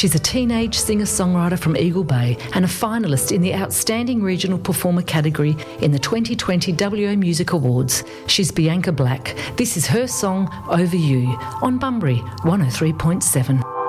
She's a teenage singer-songwriter from Eagle Bay and a finalist in the Outstanding Regional Performer category in the 2020 WA Music Awards. She's Bianca Black. This is her song, Over You, on Bunbury 103.7.